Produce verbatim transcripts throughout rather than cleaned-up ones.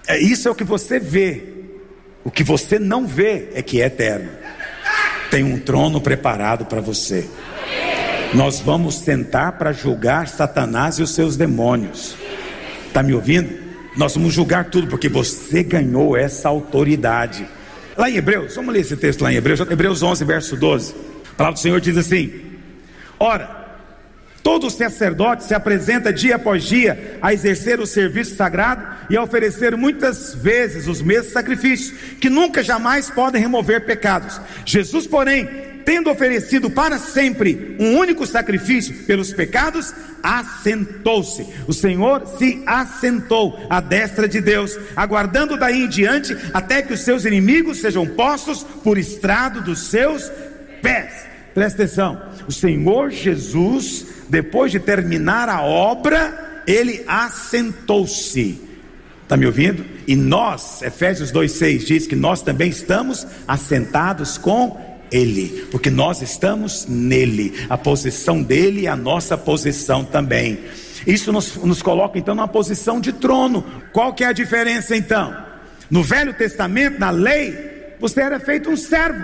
É, isso é o que você vê. O que você não vê é que é eterno. Tem um trono preparado para você. Nós vamos sentar para julgar Satanás e os seus demônios. Está me ouvindo? Nós vamos julgar tudo, porque você ganhou essa autoridade. Lá em Hebreus, vamos ler esse texto lá em Hebreus, Hebreus onze, verso doze. A palavra do Senhor diz assim: ora, todo sacerdote se apresenta dia após dia a exercer o serviço sagrado e a oferecer muitas vezes os mesmos sacrifícios, que nunca jamais podem remover pecados. Jesus, porém, tendo oferecido para sempre um único sacrifício pelos pecados, assentou-se. O Senhor se assentou à destra de Deus, aguardando daí em diante até que os seus inimigos sejam postos por estrado dos seus pés. Presta atenção, o Senhor Jesus, depois de terminar a obra, ele assentou-se. Está me ouvindo? E nós, Efésios dois, seis diz que nós também estamos assentados com Ele, porque nós estamos nele. A posição dele é a nossa posição também. Isso nos, nos coloca então numa posição de trono. Qual que é a diferença então? No Velho Testamento, na lei, você era feito um servo.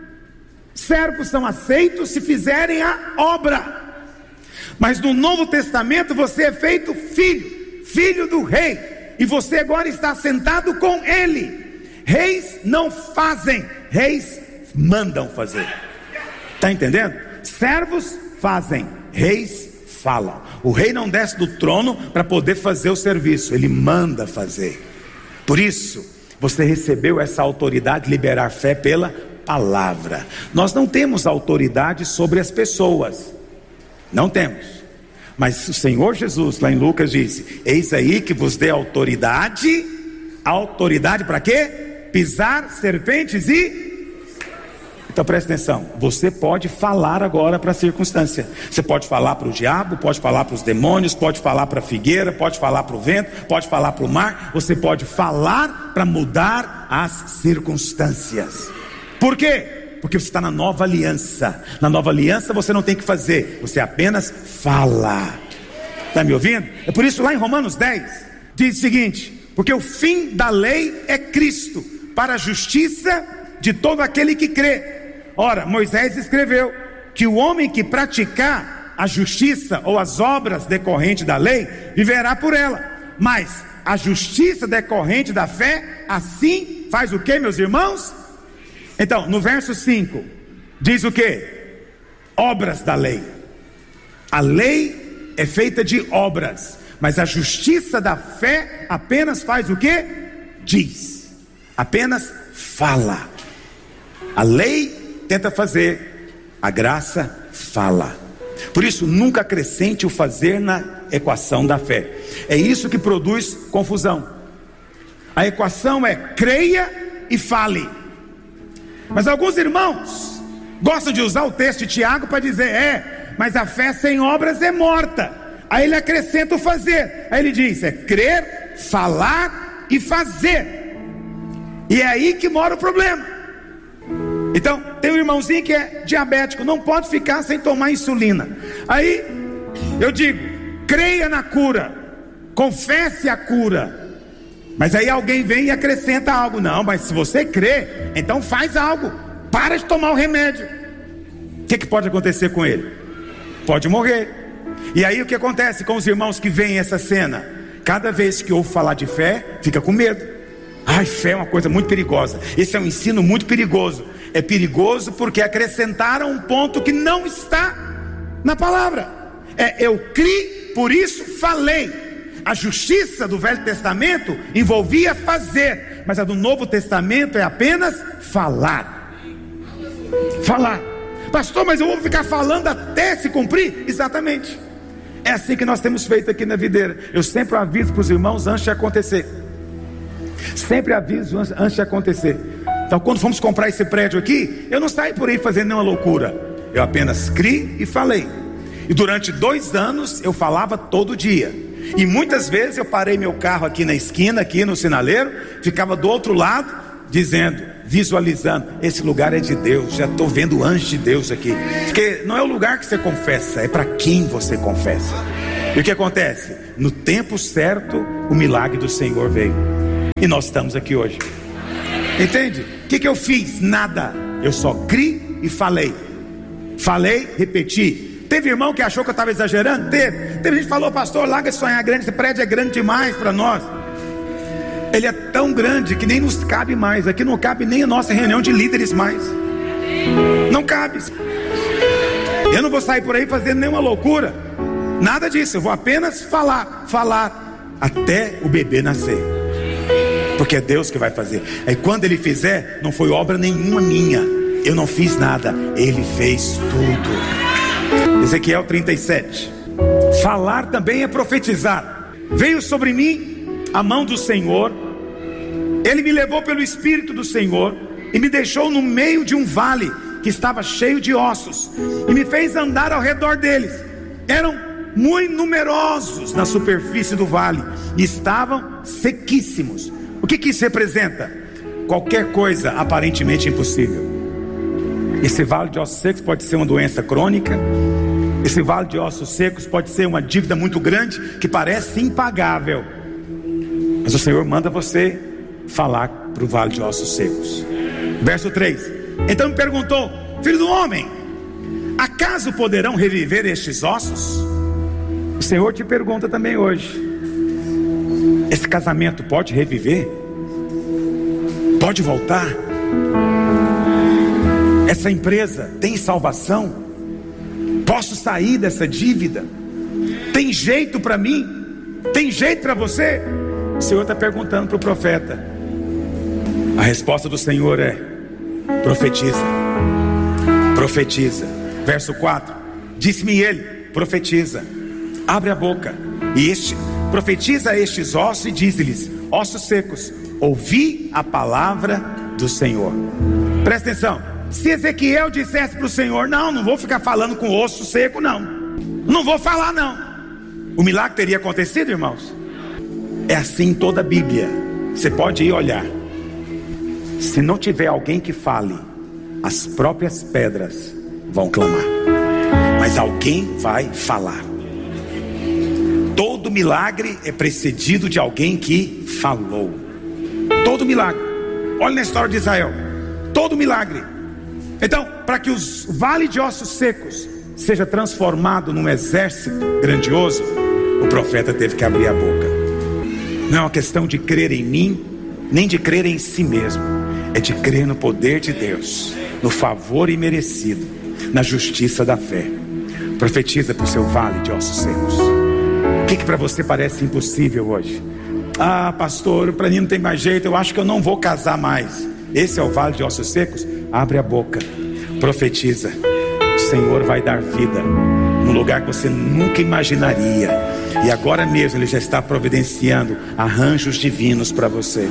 Servos são aceitos se fizerem a obra. Mas no Novo Testamento você é feito filho, filho do rei, e você agora está sentado com ele. Reis não fazem, reis mandam fazer. Está entendendo? Servos fazem, reis falam. O rei não desce do trono para poder fazer o serviço, ele manda fazer. Por isso você recebeu essa autoridade de liberar fé pela palavra. Nós não temos autoridade sobre as pessoas, não temos, mas o Senhor Jesus lá em Lucas disse: eis aí que vos dê autoridade. Autoridade para quê? Pisar serpentes e... Então presta atenção, você pode falar agora para a circunstância. Você pode falar para o diabo, pode falar para os demônios, pode falar para a figueira, pode falar para o vento, pode falar para o mar. Você pode falar para mudar as circunstâncias. Por quê? Porque você está na nova aliança. Na nova aliança você não tem que fazer, você apenas fala. Está me ouvindo? É por isso lá em Romanos dez diz o seguinte: porque o fim da lei é Cristo, para a justiça de todo aquele que crê. Ora, Moisés escreveu que o homem que praticar a justiça ou as obras decorrentes da lei viverá por ela. Mas a justiça decorrente da fé, assim faz o que, meus irmãos? Então, no verso cinco, diz o que? Obras da lei. A lei é feita de obras, mas a justiça da fé apenas faz o que? Diz, apenas fala. A lei tenta fazer, a graça fala. Por isso, nunca acrescente o fazer na equação da fé. É isso que produz confusão. A equação é creia e fale. Mas alguns irmãos gostam de usar o texto de Tiago para dizer: é, mas a fé sem obras é morta. Aí ele acrescenta o fazer. Aí ele diz: é crer, falar e fazer. E é aí que mora o problema. Então, tem um irmãozinho que é diabético, não pode ficar sem tomar insulina. Aí eu digo: creia na cura, confesse a cura. Mas aí alguém vem e acrescenta algo: não, mas se você crê, então faz algo, para de tomar o remédio. O que, que pode acontecer com ele? Pode morrer. E aí o que acontece com os irmãos que veem essa cena? Cada vez que ouve falar de fé, fica com medo. Ai, fé é uma coisa muito perigosa. Esse é um ensino muito perigoso. É perigoso porque acrescentaram um ponto que não está na palavra. É eu criei, por isso falei. A justiça do Velho Testamento envolvia fazer, mas a do Novo Testamento é apenas falar. Falar. Pastor, mas eu vou ficar falando até se cumprir? Exatamente. É assim que nós temos feito aqui na Videira. Eu sempre aviso para os irmãos antes de acontecer. Sempre aviso antes de acontecer. Então, quando fomos comprar esse prédio aqui, eu não saí por aí fazendo nenhuma loucura. Eu apenas criei e falei. E durante dois anos eu falava todo dia. E muitas vezes eu parei meu carro aqui na esquina, aqui no sinaleiro, ficava do outro lado, dizendo, visualizando: esse lugar é de Deus, já estou vendo o anjo de Deus aqui. Porque não é o lugar que você confessa, é para quem você confessa. E o que acontece? No tempo certo, o milagre do Senhor veio. E nós estamos aqui hoje. Entende? O que, que eu fiz? Nada. Eu só criei e falei. Falei, repeti. Teve irmão que achou que eu estava exagerando? Teve. Teve gente que falou: pastor, larga de sonhar grande, esse prédio é grande demais para nós. Ele é tão grande que nem nos cabe mais. Aqui não cabe nem a nossa reunião de líderes mais. Não cabe. Eu não vou sair por aí fazendo nenhuma loucura. Nada disso. Eu vou apenas falar, falar até o bebê nascer. Porque é Deus que vai fazer. Aí quando Ele fizer, não foi obra nenhuma minha. Eu não fiz nada. Ele fez tudo. Ezequiel trinta e sete. Falar também é profetizar. Veio sobre mim a mão do Senhor. Ele me levou pelo Espírito do Senhor e me deixou no meio de um vale que estava cheio de ossos, e me fez andar ao redor deles. Eram muito numerosos na superfície do vale e estavam sequíssimos. O que que isso representa? Qualquer coisa aparentemente impossível. Esse vale de ossos secos pode ser uma doença crônica. Esse vale de ossos secos pode ser uma dívida muito grande que parece impagável. Mas o Senhor manda você falar para o vale de ossos secos. Verso três. Então me perguntou: filho do homem, acaso poderão reviver estes ossos? O Senhor te pergunta também hoje: esse casamento pode reviver? Pode voltar? Essa empresa tem salvação? Posso sair dessa dívida? Tem jeito para mim? Tem jeito para você? O Senhor está perguntando para o profeta. A resposta do Senhor é: profetiza, profetiza. Verso quatro. Disse-me ele: profetiza, abre a boca e este, profetiza a estes ossos e diz-lhes: ossos secos, ouvi a palavra do Senhor. Presta atenção. Se Ezequiel dissesse para o Senhor: não, não vou ficar falando com osso seco, não, não vou falar não, o milagre teria acontecido, irmãos? É assim em toda a Bíblia. Você pode ir olhar. Se não tiver alguém que fale, as próprias pedras vão clamar. Mas alguém vai falar. Todo milagre é precedido de alguém que falou. Todo milagre. Olha na história de Israel. Todo milagre. Então, para que os vales de ossos secos seja transformado num exército grandioso, o profeta teve que abrir a boca. Não é uma questão de crer em mim, nem de crer em si mesmo. É de crer no poder de Deus, no favor imerecido, na justiça da fé. Profetiza para o seu vale de ossos secos. O que que para você parece impossível hoje? Ah, pastor, para mim não tem mais jeito, eu acho que eu não vou casar mais. Esse é o vale de ossos secos? Abre a boca, profetiza. O Senhor vai dar vida num lugar que você nunca imaginaria. E agora mesmo Ele já está providenciando arranjos divinos para você.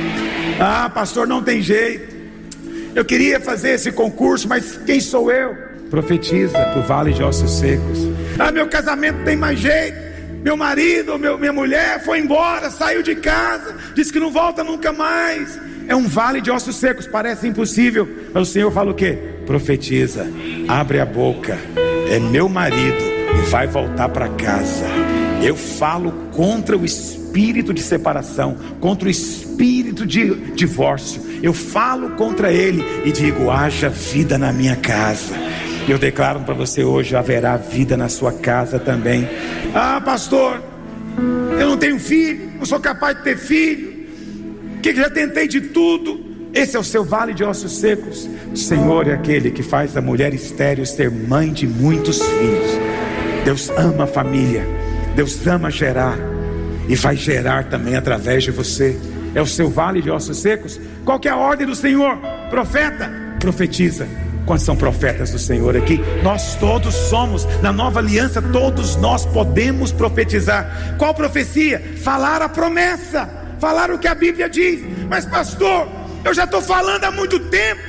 Ah, pastor, não tem jeito, eu queria fazer esse concurso, mas quem sou eu? Profetiza para o vale de ossos secos. Ah, meu casamento não tem mais jeito, meu marido, meu, minha mulher foi embora, saiu de casa, disse que não volta nunca mais. É um vale de ossos secos, parece impossível, mas o Senhor fala o quê? Profetiza, abre a boca. É meu marido e vai voltar para casa. Eu falo contra o espírito de separação, contra o espírito de divórcio. Eu falo contra ele e digo: haja vida na minha casa. Eu declaro para você hoje: haverá vida na sua casa também. Ah, pastor, eu não tenho filho, não sou capaz de ter filho, que já tentei de tudo. Esse é o seu vale de ossos secos. O Senhor é aquele que faz a mulher estéril ser mãe de muitos filhos. Deus ama a família, Deus ama gerar, e vai gerar também através de você. É o seu vale de ossos secos. Qual que é a ordem do Senhor? Profeta, profetiza. Quantos são profetas do Senhor aqui? Nós todos somos. Na nova aliança todos nós podemos profetizar. Qual profecia? Falar a promessa, falar o que a Bíblia diz. Mas pastor, eu já estou falando há muito tempo,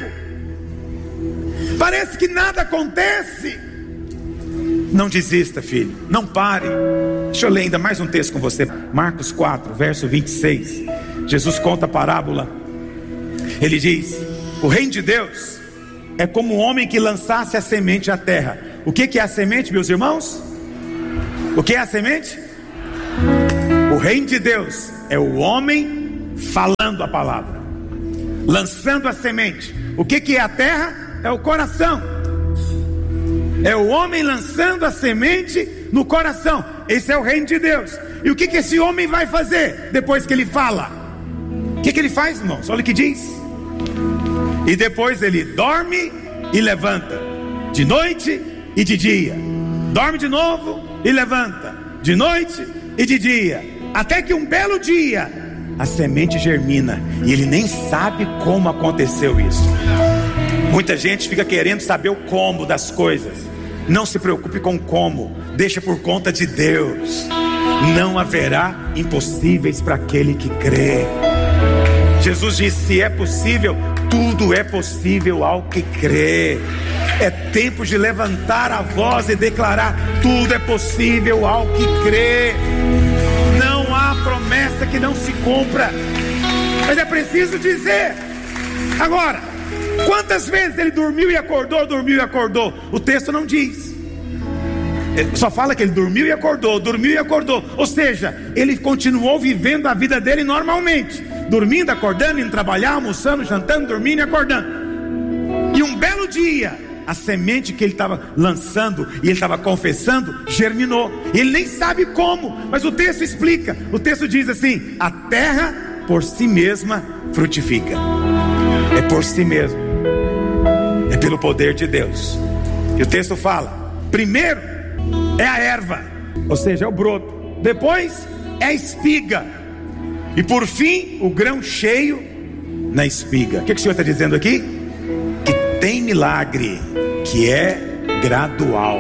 parece que nada acontece. Não desista, filho, não pare. Deixa eu ler ainda mais um texto com você. Marcos quatro, verso vinte e seis. Jesus conta a parábola. Ele diz: o reino de Deus é como um homem que lançasse a semente à terra. O que que é a semente, meus irmãos? O que é a semente? O reino de Deus é o homem falando a palavra, lançando a semente. O que que é a terra? É o coração. É o homem lançando a semente no coração. Esse é o reino de Deus. E o que que esse homem vai fazer depois que ele fala? O que que ele faz, irmãos? Olha o que diz. E depois ele dorme e levanta, de noite e de dia. Dorme de novo e levanta, de noite e de dia. Até que um belo dia a semente germina, e ele nem sabe como aconteceu isso. Muita gente fica querendo saber o como das coisas. Não se preocupe com como, deixa por conta de Deus. Não haverá impossíveis para aquele que crê. Jesus disse: se é possível, tudo é possível ao que crê. É tempo de levantar a voz e declarar: tudo é possível ao que crê. Não há promessa que não se cumpra, mas é preciso dizer. Agora, quantas vezes ele dormiu e acordou, dormiu e acordou? O texto não diz. Só fala que ele dormiu e acordou, dormiu e acordou. Ou seja, ele continuou vivendo a vida dele normalmente, dormindo, acordando, indo trabalhar, almoçando, jantando, dormindo e acordando. E um belo dia, a semente que ele estava lançando e ele estava confessando germinou. Ele nem sabe como, mas o texto explica. O texto diz assim: a terra por si mesma frutifica. É por si mesmo, é pelo poder de Deus. E o texto fala: primeiro é a erva, ou seja, é o broto. Depois é a espiga. E por fim, o grão cheio na espiga. O que, que o Senhor está dizendo aqui? Que tem milagre que é gradual.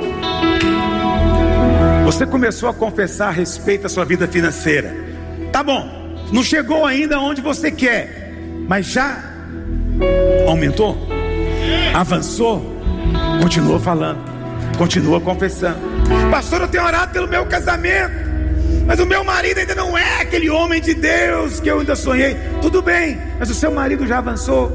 Você começou a confessar a respeito da sua vida financeira. Tá bom, não chegou ainda onde você quer, mas já aumentou, avançou. Continua falando, continua confessando. Pastor, eu tenho orado pelo meu casamento, mas o meu marido ainda não é aquele homem de Deus que eu ainda sonhei. Tudo bem, mas o seu marido já avançou,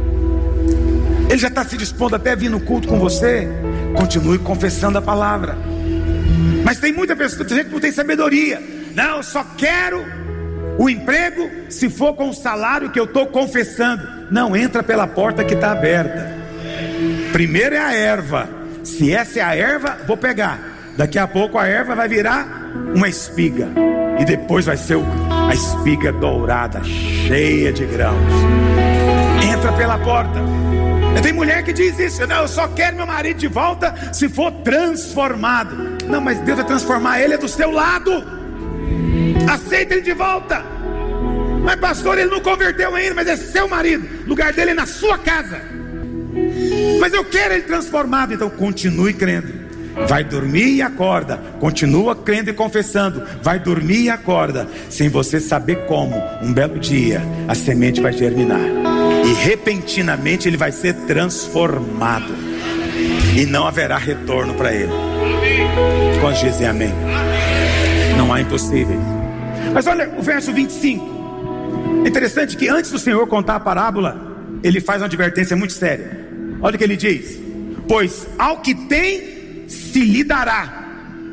ele já está se dispondo até a vir no culto com você. Continue confessando a palavra. Mas tem muita pessoa, tem gente que não tem sabedoria. Não, eu só quero o emprego se for com o salário que eu estou confessando. Não, entra pela porta que está aberta. Primeiro é a erva. Se essa é a erva, vou pegar. Daqui a pouco a erva vai virar uma espiga, e depois vai ser a espiga dourada, cheia de grãos. Entra pela porta. Tem mulher que diz isso: não, eu só quero meu marido de volta se for transformado. Não, mas Deus vai transformar ele, é do seu lado. Aceita ele de volta. Mas pastor, ele não converteu ainda, mas é seu marido, o lugar dele é na sua casa. Mas eu quero ele transformado. Então continue crendo. Vai dormir e acorda. Continua crendo e confessando. Vai dormir e acorda, sem você saber como. Um belo dia a semente vai germinar, e repentinamente ele vai ser transformado, e não haverá retorno para ele. Quantos dizem amém? Não há impossíveis. Mas olha o verso vinte e cinco. É interessante que antes do Senhor contar a parábola, ele faz uma advertência muito séria. Olha o que ele diz: pois ao que tem se lhe dará,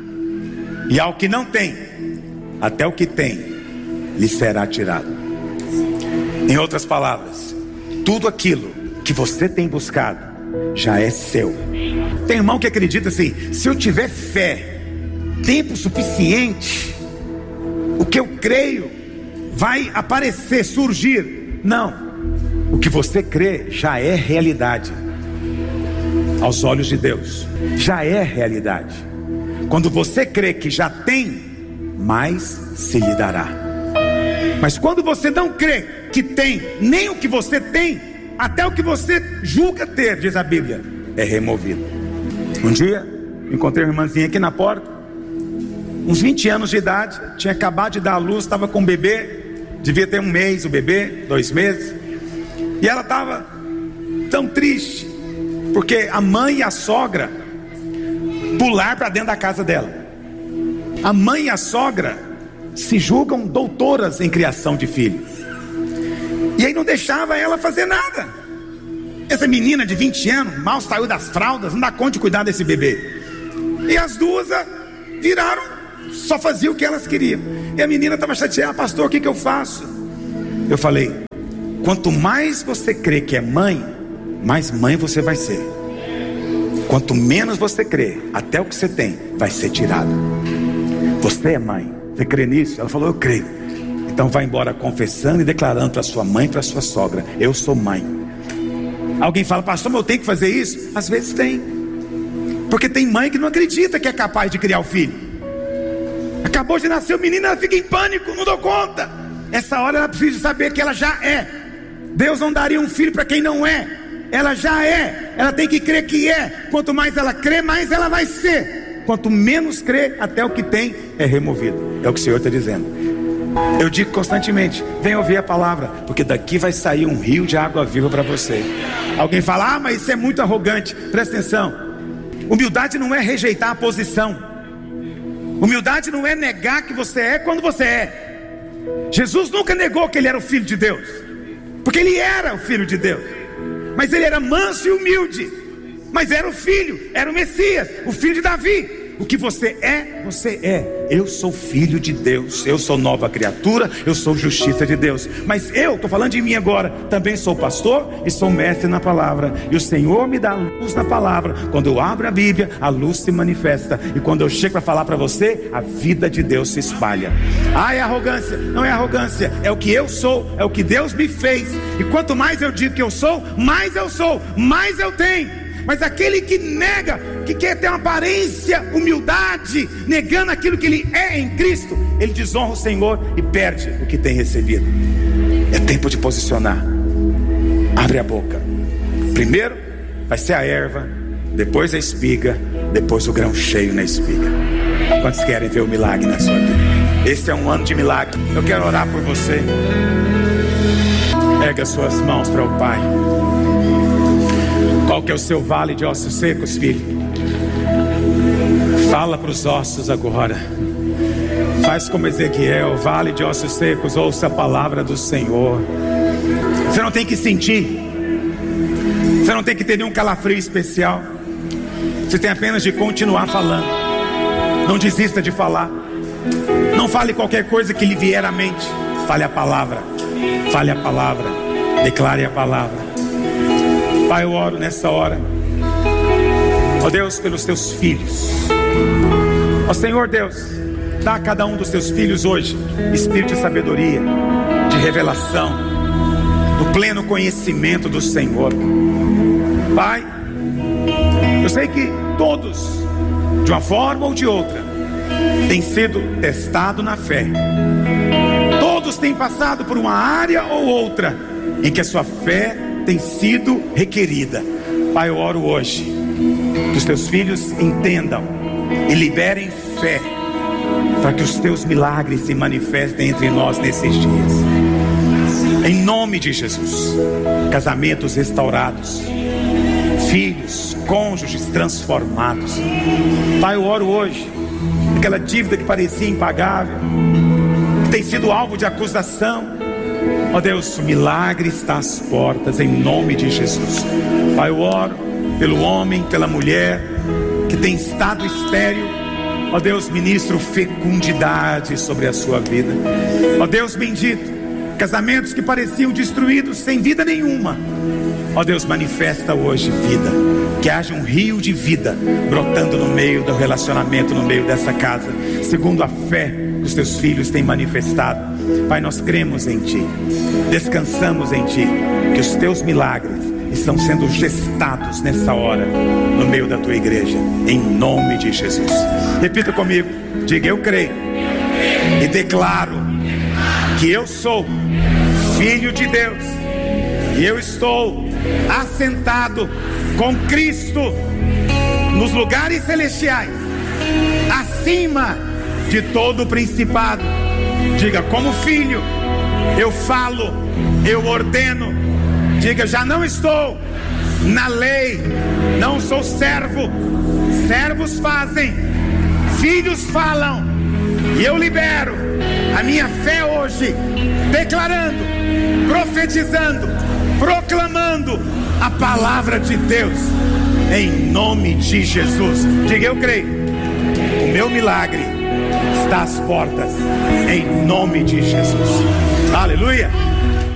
e ao que não tem, até o que tem lhe será tirado. Em outras palavras, tudo aquilo que você tem buscado já é seu. Tem irmão que acredita assim: se eu tiver fé, tempo suficiente, o que eu creio vai aparecer, surgir. Não, o que você crê já é realidade. Aos olhos de Deus, já é realidade. Quando você crê que já tem, mais se lhe dará. Mas quando você não crê que tem, nem o que você tem, até o que você julga ter, diz a Bíblia, é removido. Um dia, encontrei uma irmãzinha aqui na porta, uns vinte anos de idade, tinha acabado de dar à luz, estava com um bebê, devia ter um mês o bebê, dois meses, e ela estava tão triste, porque a mãe e a sogra pularam para dentro da casa dela. A mãe e a sogra se julgam doutoras em criação de filhos, e aí não deixava ela fazer nada. Essa menina de vinte anos, mal saiu das fraldas, não dá conta de cuidar desse bebê. E as duas viraram, só faziam o que elas queriam. E a menina estava chateada: pastor, o que, que eu faço? Eu falei: quanto mais você crê que é mãe, mais mãe você vai ser. Quanto menos você crê, até o que você tem vai ser tirado. Você é mãe, você crê nisso? Ela falou: eu creio. Então vai embora confessando e declarando para sua mãe e para sua sogra: eu sou mãe. Alguém fala: pastor, mas eu tenho que fazer isso? Às vezes tem, porque tem mãe que não acredita que é capaz de criar o filho. Acabou de nascer o menino, ela fica em pânico, não dou conta. Essa hora ela precisa saber que ela já é. Deus não daria um filho para quem não é. Ela já é, ela tem que crer que é. Quanto mais ela crê, mais ela vai ser. Quanto menos crê, até o que tem é removido. É o que o Senhor está dizendo. Eu digo constantemente: vem ouvir a palavra, porque daqui vai sair um rio de água viva para você. Alguém fala: ah, mas isso é muito arrogante. Presta atenção, humildade não é rejeitar a posição. Humildade não é negar que você é quando você é. Jesus nunca negou que ele era o Filho de Deus, porque ele era o Filho de Deus. Mas ele era manso e humilde. Mas era o Filho, era o Messias, o Filho de Davi. O que você é, você é. Eu sou filho de Deus, eu sou nova criatura, eu sou justiça de Deus. Mas eu, estou falando de mim agora, também sou pastor e sou mestre na palavra. E o Senhor me dá luz na palavra. Quando eu abro a Bíblia, a luz se manifesta. E quando eu chego para falar para você, a vida de Deus se espalha. Ah, é arrogância? Não é arrogância, é o que eu sou, é o que Deus me fez. E quanto mais eu digo que eu sou, mais eu sou, mais eu tenho. Mas aquele que nega, que quer ter uma aparência, humildade, negando aquilo que ele é em Cristo, ele desonra o Senhor e perde o que tem recebido. É tempo de posicionar. Abre a boca. Primeiro vai ser a erva, depois a espiga, depois o grão cheio na espiga. Quantos querem ver o milagre na sua vida? Esse é um ano de milagre. Eu quero orar por você. Erga suas mãos para o Pai. Qual que é o seu vale de ossos secos, filho? Fala para os ossos agora. Faz como Ezequiel, vale de ossos secos, ouça a palavra do Senhor. Você não tem que sentir, você não tem que ter nenhum calafrio especial. Você tem apenas de continuar falando. Não desista de falar. Não fale qualquer coisa que lhe vier à mente. Fale a palavra. Fale a palavra. Declare a palavra. Pai, eu oro nessa hora, ó Deus, pelos teus filhos. Ó Senhor Deus, dá a cada um dos teus filhos hoje espírito de sabedoria, de revelação, do pleno conhecimento do Senhor. Pai, eu sei que todos, de uma forma ou de outra, têm sido testados na fé. Todos têm passado por uma área ou outra em que a sua fé tem sido requerida. Pai, eu oro hoje que os teus filhos entendam e liberem fé, para que os teus milagres se manifestem entre nós nesses dias. Em nome de Jesus. Casamentos restaurados, filhos, cônjuges transformados. Pai, eu oro hoje aquela dívida que parecia impagável, que tem sido alvo de acusação. Ó Deus, o milagre está às portas, em nome de Jesus. Pai, eu oro pelo homem, pela mulher que tem estado estéril. Ó Deus, ministro fecundidade sobre a sua vida. Ó Deus bendito, casamentos que pareciam destruídos, sem vida nenhuma. Ó Deus, manifesta hoje vida. Que haja um rio de vida brotando no meio do relacionamento, no meio dessa casa, segundo a fé que os teus filhos têm manifestado. Pai, nós cremos em Ti, descansamos em Ti, que os Teus milagres estão sendo gestados nessa hora, no meio da Tua igreja, em nome de Jesus. Repita comigo, diga: eu creio e declaro que eu sou filho de Deus, e eu estou assentado com Cristo nos lugares celestiais, acima de todo principado. Diga: como filho, eu falo, eu ordeno. Diga: já não estou na lei, não sou servo. Servos fazem, filhos falam. E eu libero a minha fé hoje, declarando, profetizando, proclamando a palavra de Deus, em nome de Jesus. Diga: eu creio, o meu milagre está às portas, em nome de Jesus. Aleluia.